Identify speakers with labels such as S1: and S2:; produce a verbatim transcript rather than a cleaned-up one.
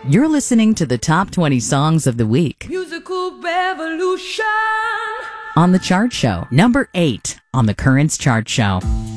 S1: You're listening to the top twenty songs of the week
S2: Musical revolution.
S1: on The Chart Show, number eight on the Currents Chart Show.